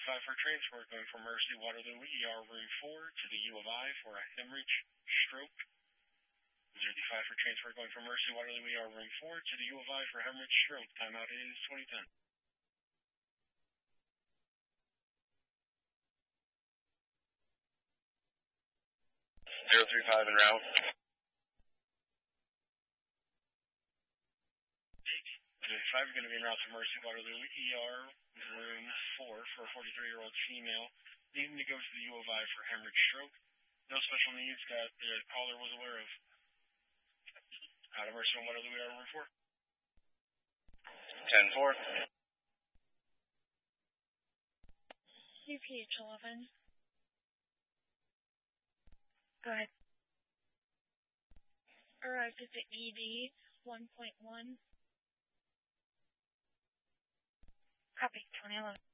035 for transport going from Mercy Waterloo ER room 4 to the U of I for a hemorrhage stroke. 035 for transport going from Mercy Waterloo ER room 4 to the U of I for hemorrhage stroke. Timeout is 2010. 035 en route. 035 are going to be en route to Mercy Waterloo ER room 4 for a 43-year-old female needing to go to the U of I for hemorrhage stroke. No special needs that the caller was aware of. Out of Mercy Waterloo ER room 4. 10-4. UPH 11. Go ahead. Arrived at the ED 1.1. Copy, 2011.